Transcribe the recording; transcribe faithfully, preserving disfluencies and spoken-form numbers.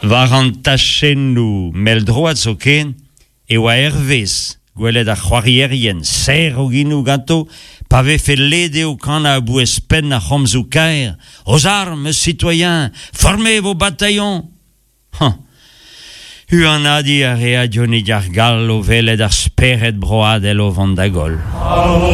Var an tachennou mel droad zo ken, e oa hervez, gwelet ar c'hoarierien, ser o ginou ganto, pa vefe lede o kana a bouez pen a c'homzou kaer, aux armes, citoyens, formez vos bataillons. Huh. Hu an adi a rea dionid ar gal o velet ar speret broad el o vandagol.